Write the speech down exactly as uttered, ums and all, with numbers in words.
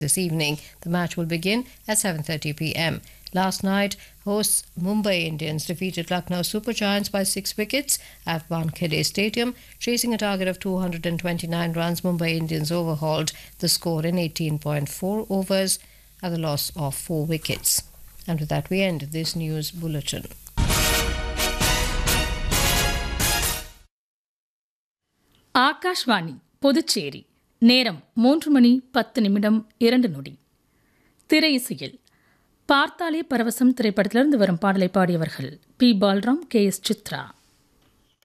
this evening. The match will begin at seven thirty p m. Last night, hosts Mumbai Indians defeated Lucknow Super Giants by six wickets at Wankhede Stadium. Chasing a target of two hundred twenty-nine runs, Mumbai Indians overhauled the score in eighteen point four overs at the loss of four wickets. And with that, we end this news bulletin. Akashvani Puducherry நேரம் மூன்று மணி பத்து நிமிடம் இரண்டு நொடி. திரை இசையில் பார்த்தாலே பரவசம் திரைப்படத்திலிருந்து வரும் பாடலை பாடியவர்கள் B Balram, K S Chitra.